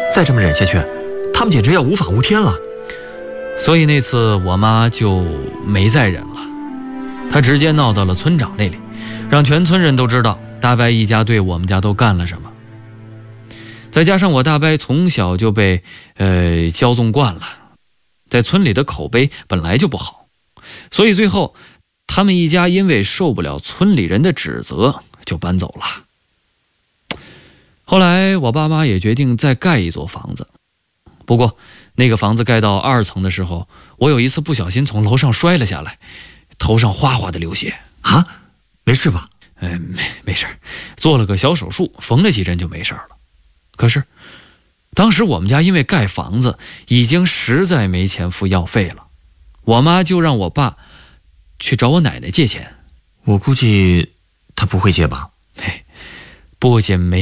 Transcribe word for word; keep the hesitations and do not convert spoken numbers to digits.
再这么忍下去，他们简直要无法无天了。 所以那次我妈就没再忍了，她直接闹到了村长那里，让全村人都知道大伯一家对我们家都干了什么。再加上我大伯从小就被呃骄纵惯了，在村里的口碑本来就不好，所以最后他们一家因为受不了村里人的指责，就搬走了。后来我爸妈也决定再盖一座房子，不过那个房子盖到二层的时候，我有一次不小心从楼上摔了下来，头上哗哗的流血。 啊，没事吧？ 哎，没没事，做了个小手术，缝了几针就没事了。可是当时我们家因为盖房子已经实在没钱付药费了，我妈就让我爸去找我奶奶借钱。 我估计他不会借吧？ 嘿，不仅没